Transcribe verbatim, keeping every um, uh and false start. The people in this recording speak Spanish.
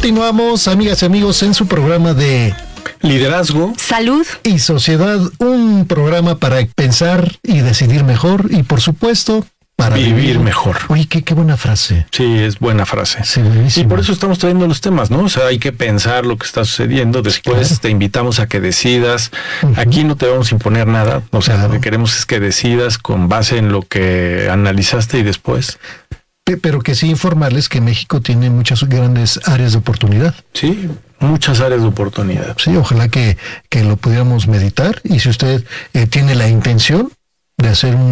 Continuamos, amigas y amigos, en su programa de liderazgo, salud y sociedad, un programa para pensar y decidir mejor y, por supuesto, para vivir, vivir mejor. Oye, qué, qué buena frase. Sí, es buena frase. Sí, buenísimo. Y por eso estamos trayendo los temas, ¿no? O sea, hay que pensar lo que está sucediendo. Después claro. te invitamos a que decidas. Uh-huh. Aquí no te vamos a imponer nada. O sea, claro. lo que queremos es que decidas con base en lo que analizaste y después. Pero que sí informarles que México tiene muchas grandes áreas de oportunidad. Sí, muchas áreas de oportunidad. Sí, ojalá que, que lo pudiéramos meditar. Y si usted eh, tiene la intención de hacer un